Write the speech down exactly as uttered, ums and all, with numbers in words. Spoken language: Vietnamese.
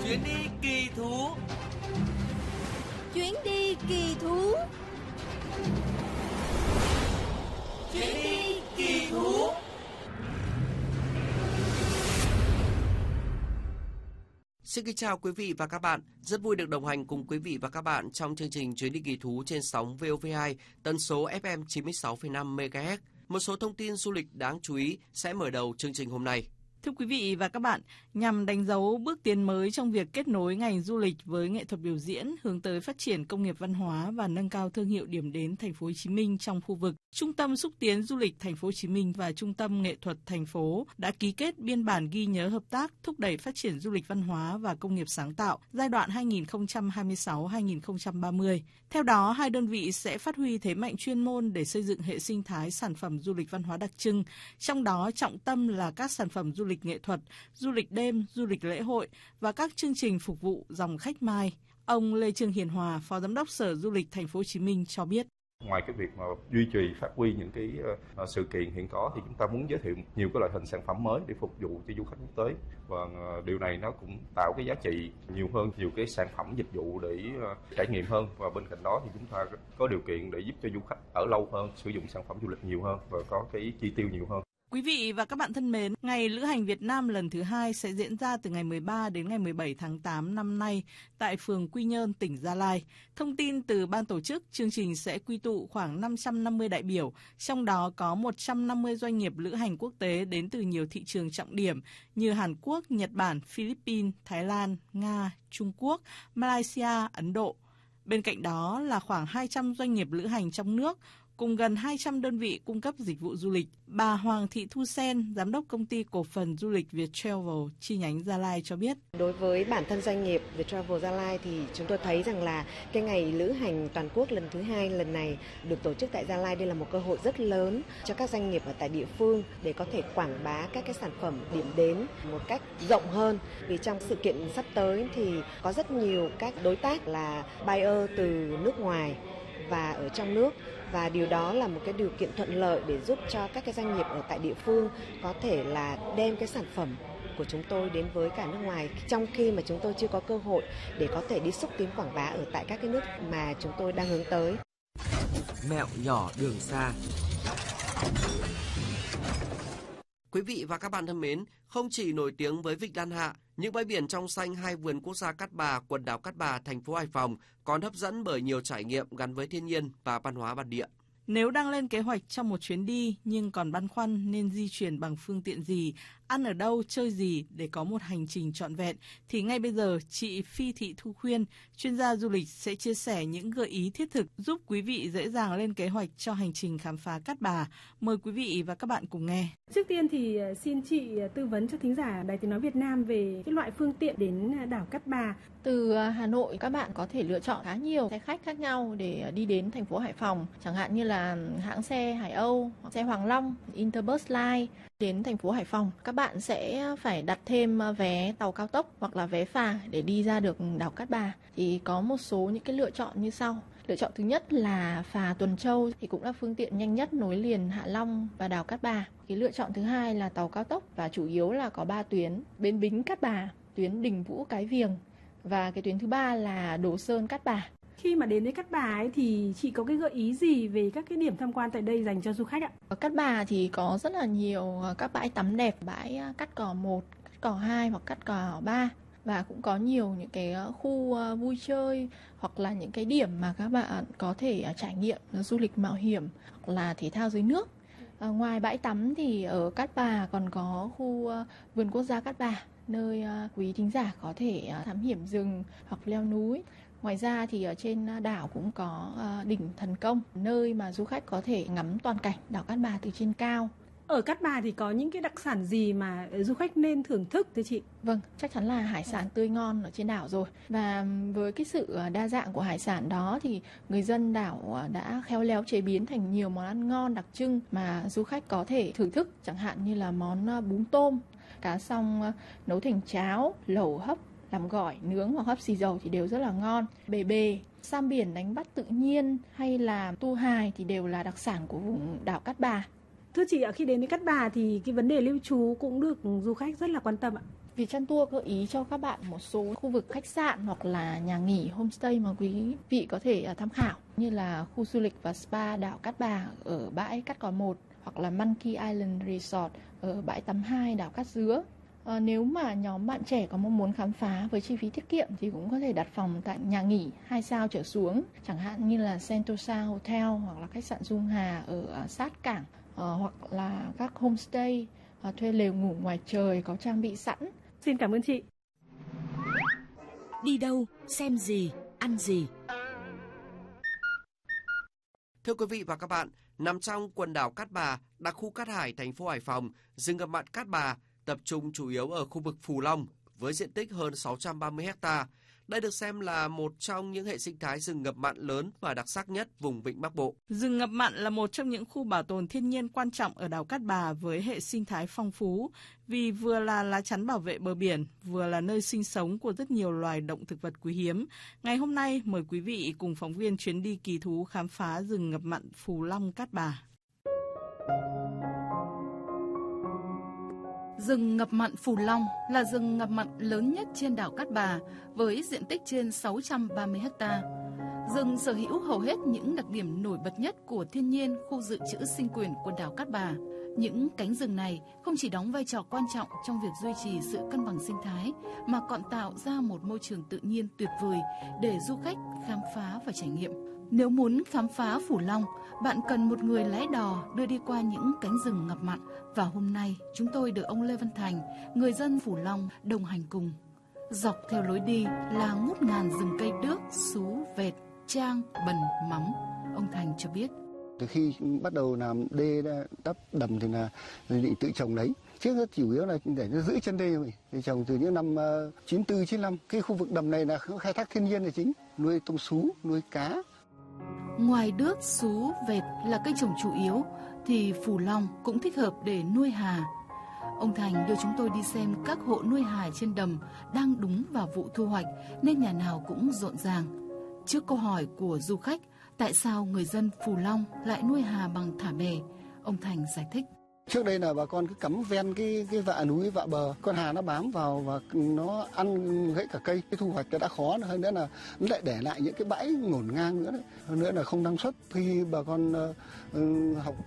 Chuyến đi kỳ thú. Chuyến đi kỳ thú. Chuyến đi kỳ thú. Xin kính chào quý vị và các bạn. Rất vui được đồng hành cùng quý vị và các bạn trong chương trình Chuyến đi kỳ thú trên sóng vê o vê hai, tần số ép em chín mươi sáu phẩy năm mê ga héc. Một số thông tin du lịch đáng chú ý sẽ mở đầu chương trình hôm nay. Thưa quý vị và các bạn, nhằm đánh dấu bước tiến mới trong việc kết nối ngành du lịch với nghệ thuật biểu diễn, hướng tới phát triển công nghiệp văn hóa và nâng cao thương hiệu điểm đến Thành phố Hồ Chí Minh trong khu vực, Trung tâm xúc tiến du lịch Thành phố Hồ Chí Minh và Trung tâm nghệ thuật thành phố đã ký kết biên bản ghi nhớ hợp tác thúc đẩy phát triển du lịch văn hóa và công nghiệp sáng tạo giai đoạn hai nghìn không trăm hai mươi sáu đến hai nghìn không trăm ba mươi. Theo đó, hai đơn vị sẽ phát huy thế mạnh chuyên môn để xây dựng hệ sinh thái sản phẩm du lịch văn hóa đặc trưng, trong đó trọng tâm là các sản phẩm du lịch nghệ thuật, du lịch đêm, du lịch lễ hội và các chương trình phục vụ dòng khách mai. Ông Lê Trương Hiền Hòa, Phó Giám đốc Sở Du lịch Thành phố Hồ Chí Minh cho biết. Ngoài cái việc mà duy trì phát huy những cái uh, sự kiện hiện có thì chúng ta muốn giới thiệu nhiều cái loại hình sản phẩm mới để phục vụ cho du khách quốc tế, và uh, điều này nó cũng tạo cái giá trị nhiều hơn, nhiều cái sản phẩm dịch vụ để uh, trải nghiệm hơn, và bên cạnh đó thì chúng ta có điều kiện để giúp cho du khách ở lâu hơn, sử dụng sản phẩm du lịch nhiều hơn và có cái chi tiêu nhiều hơn. Quý vị và các bạn thân mến, Ngày Lữ hành Việt Nam lần thứ hai sẽ diễn ra từ ngày mười ba đến ngày mười bảy tháng tám năm nay tại phường Quy Nhơn, tỉnh Gia Lai. Thông tin từ ban tổ chức, chương trình sẽ quy tụ khoảng năm trăm năm mươi đại biểu, trong đó có một trăm năm mươi doanh nghiệp lữ hành quốc tế đến từ nhiều thị trường trọng điểm như Hàn Quốc, Nhật Bản, Philippines, Thái Lan, Nga, Trung Quốc, Malaysia, Ấn Độ. Bên cạnh đó là khoảng hai trăm doanh nghiệp lữ hành trong nước, cùng gần hai trăm đơn vị cung cấp dịch vụ du lịch. Bà Hoàng Thị Thu Sen, Giám đốc Công ty Cổ phần Du lịch Viettravel chi nhánh Gia Lai cho biết. Đối với bản thân doanh nghiệp Viettravel Gia Lai thì chúng tôi thấy rằng là cái ngày lữ hành toàn quốc lần thứ hai lần này được tổ chức tại Gia Lai, đây là một cơ hội rất lớn cho các doanh nghiệp ở tại địa phương để có thể quảng bá các cái sản phẩm điểm đến một cách rộng hơn. Vì trong sự kiện sắp tới thì có rất nhiều các đối tác là buyer từ nước ngoài và ở trong nước, và điều đó là một cái điều kiện thuận lợi để giúp cho các cái doanh nghiệp ở tại địa phương có thể là đem cái sản phẩm của chúng tôi đến với cả nước ngoài, trong khi mà chúng tôi chưa có cơ hội để có thể đi xúc tiến quảng bá ở tại các cái nước mà chúng tôi đang hướng tới. Mẹo nhỏ đường xa. Quý vị và các bạn thân mến, không chỉ nổi tiếng với Vịnh Lan Hạ, những bãi biển trong xanh hai vườn quốc gia Cát Bà, quần đảo Cát Bà, thành phố Hải Phòng còn hấp dẫn bởi nhiều trải nghiệm gắn với thiên nhiên và văn hóa bản địa. Nếu đang lên kế hoạch trong một chuyến đi nhưng còn băn khoăn nên di chuyển bằng phương tiện gì, ăn ở đâu, chơi gì để có một hành trình trọn vẹn, thì ngay bây giờ chị Phi Thị Thu Khuyên, chuyên gia du lịch sẽ chia sẻ những gợi ý thiết thực giúp quý vị dễ dàng lên kế hoạch cho hành trình khám phá Cát Bà. Mời quý vị và các bạn cùng nghe. Trước tiên thì xin chị tư vấn cho thính giả Đài Tiếng nói Việt Nam về cái loại phương tiện đến đảo Cát Bà. Từ Hà Nội các bạn có thể lựa chọn khá nhiều xe khách khác nhau để đi đến thành phố Hải Phòng, chẳng hạn như là hãng xe Hải Âu, xe Hoàng Long, Interbus Line. Đến thành phố Hải Phòng, các bạn sẽ phải đặt thêm vé tàu cao tốc hoặc là vé phà để đi ra được đảo Cát Bà. Thì có một số những cái lựa chọn như sau. Lựa chọn thứ nhất là phà Tuần Châu, thì cũng là phương tiện nhanh nhất nối liền Hạ Long và đảo Cát Bà. Cái lựa chọn thứ hai là tàu cao tốc, và chủ yếu là có ba tuyến: Bến Bính Cát Bà, tuyến Đình Vũ Cái Viềng, và cái tuyến thứ ba là Đồ Sơn Cát Bà. Khi mà đến với Cát Bà ấy thì chị có cái gợi ý gì về các cái điểm tham quan tại đây dành cho du khách ạ? Ở Cát Bà thì có rất là nhiều các bãi tắm đẹp, bãi Cát Cỏ một, Cát Cỏ hai hoặc Cát Cỏ ba, và cũng có nhiều những cái khu vui chơi hoặc là những cái điểm mà các bạn có thể trải nghiệm du lịch mạo hiểm hoặc là thể thao dưới nước. À, ngoài bãi tắm thì ở Cát Bà còn có khu vườn quốc gia Cát Bà, nơi quý thính giả có thể thám hiểm rừng hoặc leo núi. Ngoài ra thì ở trên đảo cũng có đỉnh Thần Công, nơi mà du khách có thể ngắm toàn cảnh đảo Cát Bà từ trên cao. Ở Cát Bà thì có những cái đặc sản gì mà du khách nên thưởng thức thưa chị? Vâng, chắc chắn là hải sản tươi ngon ở trên đảo rồi. Và với cái sự đa dạng của hải sản đó thì người dân đảo đã khéo léo chế biến thành nhiều món ăn ngon đặc trưng mà du khách có thể thưởng thức, chẳng hạn như là món bún tôm, cá song nấu thành cháo, lẩu hấp, làm gỏi, nướng hoặc hấp xì dầu thì đều rất là ngon. Bề bề, sam biển đánh bắt tự nhiên hay là tu hài thì đều là đặc sản của vùng đảo Cát Bà. Thưa chị ạ, khi đến với Cát Bà thì cái vấn đề lưu trú cũng được du khách rất là quan tâm ạ. Viettel Tour gợi ý cho các bạn một số khu vực khách sạn hoặc là nhà nghỉ homestay mà quý vị có thể tham khảo, như là khu du lịch và spa đảo Cát Bà ở bãi Cát Cò một, hoặc là Monkey Island Resort ở bãi tắm hai đảo Cát Dứa. À, nếu mà nhóm bạn trẻ có mong muốn khám phá với chi phí tiết kiệm thì cũng có thể đặt phòng tại nhà nghỉ hai sao trở xuống, chẳng hạn như là Sentosa Hotel hoặc là khách sạn Dung Hà ở sát cảng, à, hoặc là các homestay à, thuê lều ngủ ngoài trời có trang bị sẵn. Xin cảm ơn chị. Đi đâu, xem gì, ăn gì? Thưa quý vị và các bạn, nằm trong quần đảo Cát Bà, đặc khu Cát Hải, thành phố Hải Phòng, rừng ngập mặn Cát Bà tập trung chủ yếu ở khu vực Phù Long với diện tích hơn sáu trăm ba mươi héc ta. Đây được xem là một trong những hệ sinh thái rừng ngập mặn lớn và đặc sắc nhất vùng Vịnh Bắc Bộ. Rừng ngập mặn là một trong những khu bảo tồn thiên nhiên quan trọng ở đảo Cát Bà với hệ sinh thái phong phú, vì vừa là lá chắn bảo vệ bờ biển, vừa là nơi sinh sống của rất nhiều loài động thực vật quý hiếm. Ngày hôm nay, mời quý vị cùng phóng viên chuyến đi kỳ thú khám phá rừng ngập mặn Phù Long Cát Bà. Rừng ngập mặn Phù Long là rừng ngập mặn lớn nhất trên đảo Cát Bà với diện tích trên sáu trăm ba mươi héc ta. Rừng sở hữu hầu hết những đặc điểm nổi bật nhất của thiên nhiên khu dự trữ sinh quyển quần đảo Cát Bà. Những cánh rừng này không chỉ đóng vai trò quan trọng trong việc duy trì sự cân bằng sinh thái mà còn tạo ra một môi trường tự nhiên tuyệt vời để du khách khám phá và trải nghiệm. Nếu muốn khám phá Phù Long, bạn cần một người lái đò đưa đi qua những cánh rừng ngập mặn. Và hôm nay, chúng tôi được ông Lê Văn Thành, người dân Phù Long, đồng hành cùng. Dọc theo lối đi là ngút ngàn rừng cây đước, xú, vẹt, trang, bần, mắm. Ông Thành cho biết. Từ khi bắt đầu làm đê đắp đầm thì là định tự trồng đấy. Trước rất chủ yếu là để nó giữ chân đê rồi. Thì trồng từ những năm chín tư, chín lăm. Cái khu vực đầm này là khai thác thiên nhiên là chính. Nuôi tôm sú, nuôi cá. Ngoài đước, sú, vẹt là cây trồng chủ yếu, thì Phù Long cũng thích hợp để nuôi hà. Ông Thành đưa chúng tôi đi xem các hộ nuôi hà trên đầm đang đúng vào vụ thu hoạch nên nhà nào cũng rộn ràng. Trước câu hỏi của du khách, tại sao người dân Phù Long lại nuôi hà bằng thả bè, ông Thành giải thích. Trước đây là bà con cứ cắm ven cái cái vạ núi, vạ bờ, con hà nó bám vào và nó ăn gãy cả cây. Cái thu hoạch đã khó, hơn nữa là nó lại để lại những cái bãi ngổn ngang nữa đấy. Hơn nữa là không năng suất. Khi bà con uh, học